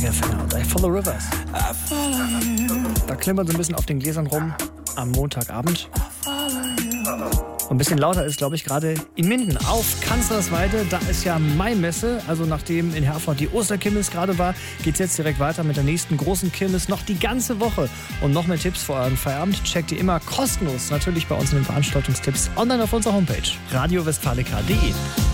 und I Follow Rivers. Da klimpern sie ein bisschen auf den Gläsern rum am Montagabend. Und ein bisschen lauter ist, glaube ich, gerade in Minden auf Kanzlersweide. Da ist ja Maimesse. Also nachdem in Herford die Osterkirmes gerade war, geht es jetzt direkt weiter mit der nächsten großen Kirmes. Noch die ganze Woche. Und noch mehr Tipps für euren Feierabend checkt ihr immer kostenlos. Natürlich bei uns in den Veranstaltungstipps online auf unserer Homepage radiowestfalica.de.